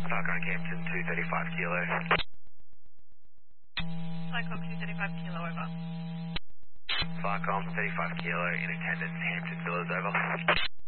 Falcon Campton 235 kilo. Flycom 235 kilo, over. Falcon 35 kilo in attendance, Hampton Villas, over.